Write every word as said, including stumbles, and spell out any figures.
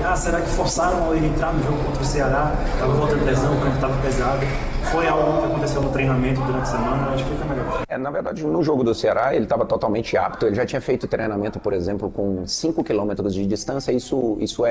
ah, será que forçaram ele entrar no jogo contra o Ceará? Estava voltando lesão, o campo estava pesado. Foi algo que aconteceu no treinamento durante a semana? Explica melhor. É, na verdade, no jogo do Ceará, ele estava totalmente apto. Ele já tinha feito treinamento, por exemplo, com cinco quilômetros de distância. Isso, isso é